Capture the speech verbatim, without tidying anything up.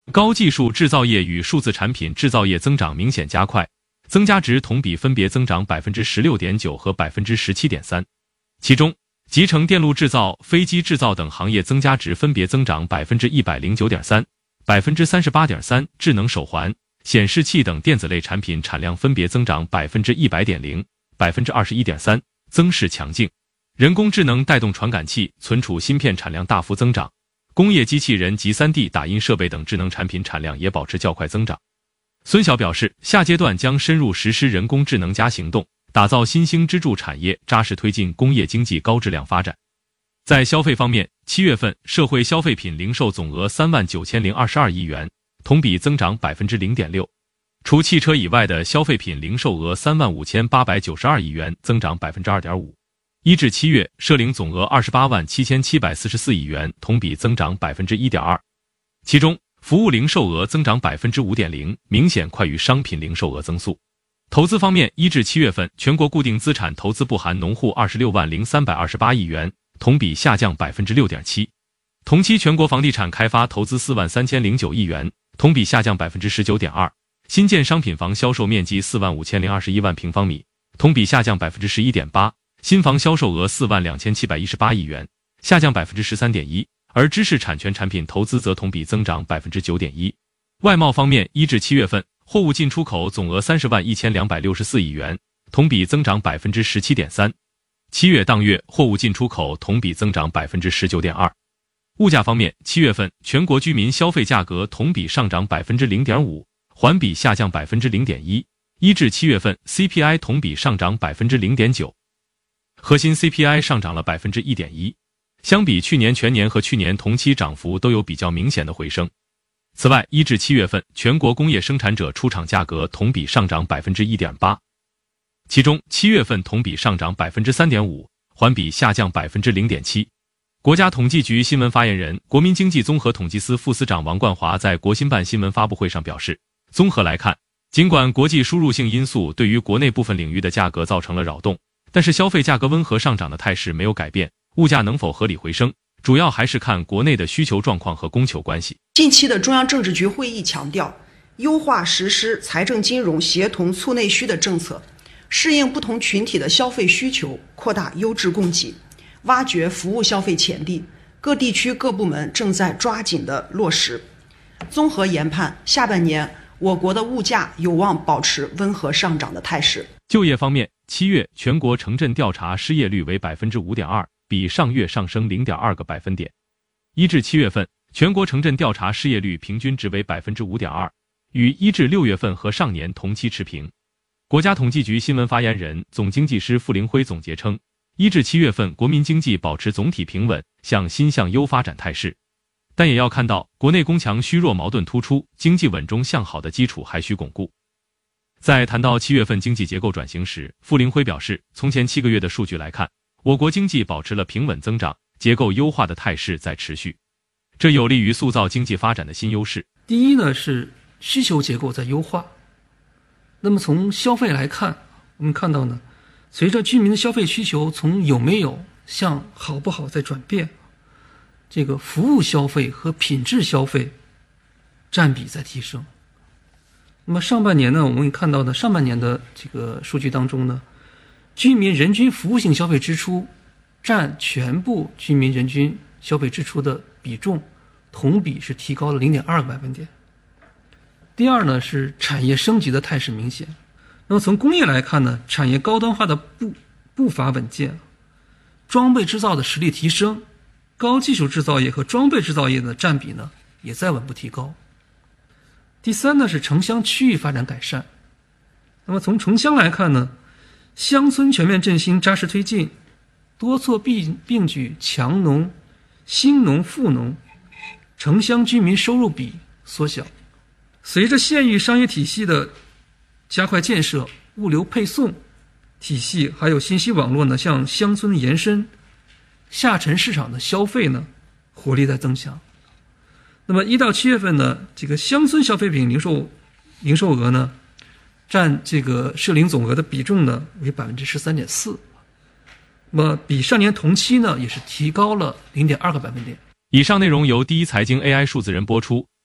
高技术制造业与数字产品制造业增长明显加快，增加值同比分别增长 百分之十六点九 和 百分之十七点三， 其中集成电路制造、飞机制造等行业增加值分别增长 百分之一百零九点三、百分之三十八点三， 智能手环、显示器等电子类产品产量分别增长 百分之一百点零、百分之二十一点三， 增势强劲。人工智能带动传感器、存储芯片产量大幅增长，工业机器人及 三 D 打印设备等智能产品产量也保持较快增长。孙晓表示，下阶段将深入实施人工智能加行动，打造新兴支柱产业，扎实推进工业经济高质量发展。在消费方面，七月份社会消费品零售总额三万九千零二十二亿元，同比增长 百分之零点六。除汽车以外的消费品零售额三万五千八百九十二亿元，增长 百分之二点五。一至七月，社零总额二十八万七千七百四十四亿元，同比增长 百分之一点二。其中，服务零售额增长 百分之五点零， 明显快于商品零售额增速。投资方面，一至七月份全国固定资产投资不含农户二十六万零三百二十八亿元，同比下降 百分之六点七。同期全国房地产开发投资四万三千零九亿元，同比下降 百分之十九点二。新建商品房销售面积四万五千零二十一万平方米，同比下降 百分之十一点八。新房销售额四万两千七百一十八亿元，下降 百分之十三点一， 而知识产权产品投资则同比增长 百分之九点一。外贸方面，一至七月份货物进出口总额三十万一千两百六十四亿元，同比增长 百分之十七点三。七月当月货物进出口同比增长 百分之十九点二。物价方面，七月份全国居民消费价格同比上涨 百分之零点五， 环比下降 百分之零点一。一至七月份 C P I 同比上涨 百分之零点九。核心 C P I 上涨了 百分之一点一， 相比去年全年和去年同期涨幅都有比较明显的回升。此外，一至七月份全国工业生产者出厂价格同比上涨 百分之一点八， 其中七月份同比上涨 百分之三点五， 环比下降 百分之零点七。国家统计局新闻发言人、国民经济综合统计司副司长王冠华在国新办新闻发布会上表示，综合来看，尽管国际输入性因素对于国内部分领域的价格造成了扰动，但是消费价格温和上涨的态势没有改变，物价能否合理回升，主要还是看国内的需求状况和供求关系。 近期的中央政治局会议强调，优化实施财政金融协同促内需的政策，适应不同群体的消费需求，扩大优质供给，挖掘服务消费潜力。各地区各部门正在抓紧的落实。综合研判，下半年我国的物价有望保持温和上涨的态势。 就业方面，七月全国城镇调查失业率为 百分之五点二， 比上月上升 零点二个百分点。一至七月份全国城镇调查失业率平均值为 百分之五点二， 与一至六月份和上年同期持平。国家统计局新闻发言人、总经济师傅凌辉总结称，一至七月份国民经济保持总体平稳，向新向优发展态势，但也要看到国内供强虚弱矛盾突出，经济稳中向好的基础还需巩固。在谈到七月份经济结构转型时，傅凌辉表示，从前七个月的数据来看，我国经济保持了平稳增长，结构优化的态势在持续，这有利于塑造经济发展的新优势。 第一呢，是需求结构在优化。那么从消费来看，我们看到呢，随着居民的消费需求从有没有向好不好在转变，这个服务消费和品质消费占比在提升。那么上半年呢，我们看到的上半年的这个数据当中呢，居民人均服务性消费支出占全部居民人均消费支出的比重，同比是提高了 零点二个百分点。第二呢，是产业升级的态势明显。那么从工业来看呢，产业高端化的步步伐稳健，装备制造的实力提升，高技术制造业和装备制造业的占比呢也在稳步提高。第三呢，是城乡区域发展改善。那么从城乡来看呢，乡村全面振兴扎实推进，多措并并举强农、兴农、富农，城乡居民收入比缩小。随着县域商业体系的加快建设，物流配送体系还有信息网络呢向乡村延伸，下沉市场的消费呢活力在增强。那么一到七月份呢，这个乡村消费品零售零售额呢，占这个社零总额的比重呢为 百分之十三点四， 那么比上年同期呢也是提高了 零点二个百分点。 以上内容由第一财经 A I 数字人播出，